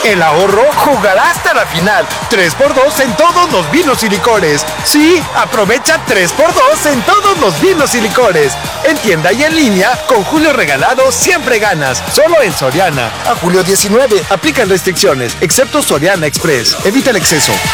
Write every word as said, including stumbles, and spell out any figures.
El ahorro jugará hasta la final. tres por dos en todos los vinos y licores. Sí, aprovecha tres por dos en todos los vinos y licores. En tienda y en línea, con Julio Regalado siempre ganas. Solo en Soriana. A julio diecinueve. Aplican restricciones, excepto Soriana Express. Evita el exceso.